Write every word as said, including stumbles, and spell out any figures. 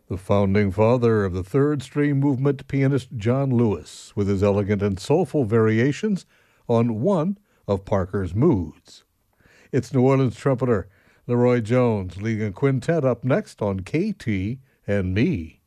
The founding father of the third string movement, pianist John Lewis, with his elegant and soulful variations on one of Parker's moods. It's New Orleans trumpeter Leroy Jones leading a quintet up next on K T and Me.